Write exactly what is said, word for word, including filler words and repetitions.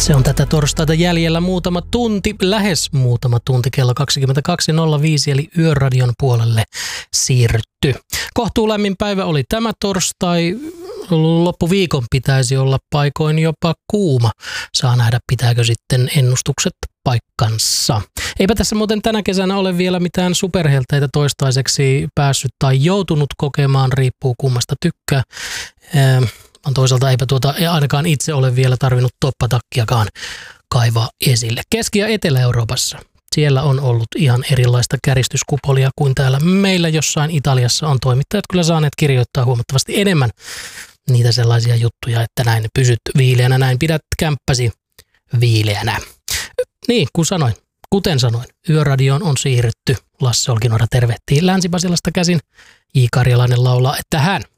Se on tätä torstaita jäljellä muutama tunti, lähes muutama tunti, kello kaksikymmentäkaksi nolla viisi, eli Yöradion puolelle siirrytty. Kohtuu lämmin päivä oli tämä torstai, loppuviikon pitäisi olla paikoin jopa kuuma. Saa nähdä, pitääkö sitten ennustukset paikkansa. Eipä tässä muuten tänä kesänä ole vielä mitään superhelteitä toistaiseksi päässyt tai joutunut kokemaan, riippuu kummasta tykkää. On toisaalta eipä tuota ainakaan itse ole vielä tarvinnut toppatakkiakaan kaivaa esille. Keski- ja Etelä-Euroopassa. Siellä on ollut ihan erilaista käristyskupolia kuin täällä meillä jossain Italiassa on toimittajat kyllä saaneet kirjoittaa huomattavasti enemmän niitä sellaisia juttuja, että näin pysyt viileänä, näin pidät kämppäsi viileänä. Niin, kun sanoin, kuten sanoin, Yöradioon on siirrytty. Lasse Olkinuora tervehtii Länsi-Pasilasta käsin. J. Karjalainen laulaa, että hän